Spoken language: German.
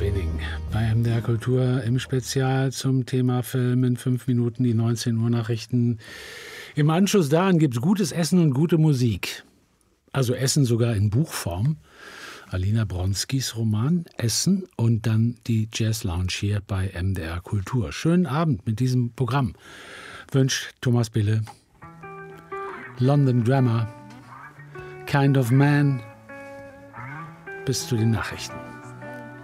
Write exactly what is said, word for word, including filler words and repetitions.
Training bei M D R Kultur im Spezial zum Thema Film in fünf Minuten, die neunzehn Uhr Nachrichten. Im Anschluss daran gibt es gutes Essen und gute Musik. Also Essen sogar in Buchform. Alina Bronskis Roman Essen und dann die Jazz Lounge hier bei M D R Kultur. Schönen Abend mit diesem Programm wünscht Thomas Bille. London Grammar, Kind of Man, bis zu den Nachrichten.